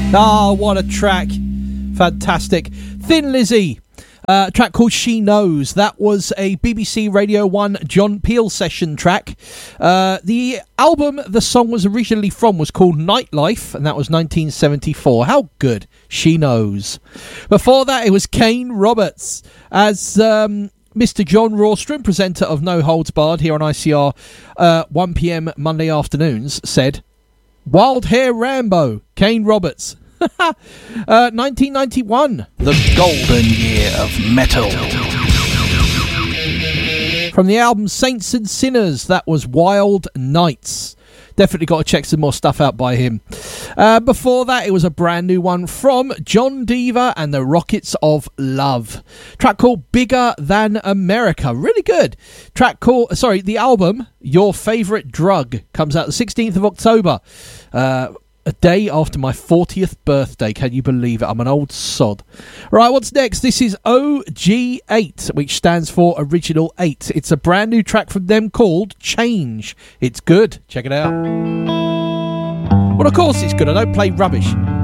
Ah, what a track. Fantastic. Thin Lizzy. A track called She Knows. That was a BBC Radio 1 John Peel session track. The album the song was originally from was called Nightlife, and that was 1974. How good. She Knows. Before that, it was Kane Roberts as Mr. John Rawstrom, presenter of No Holds Barred here on ICR 1pm Monday afternoons, said, Wild Hair Rambo, Kane Roberts. 1991. The golden year of metal. From the album Saints and Sinners, that was Wild Nights. Definitely got to check some more stuff out by him. Before that, it was a brand new one from John Deaver and the Rockets of Love. Track called Bigger Than America. Really good. The album Your Favourite Drug comes out the 16th of October. A day after my 40th birthday. Can you believe it? I'm an old sod. Right, what's next? This is OG8, which stands for Original 8. It's a brand new track from them called Change. It's good. Check it out. Well, of course it's good. I don't play rubbish.